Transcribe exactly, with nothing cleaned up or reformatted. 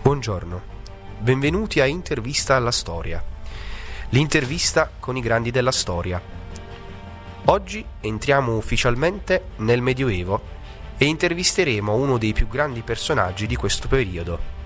Buongiorno, benvenuti a Intervista alla Storia, l'intervista con i grandi della storia. Oggi entriamo ufficialmente nel Medioevo e intervisteremo uno dei più grandi personaggi di questo periodo,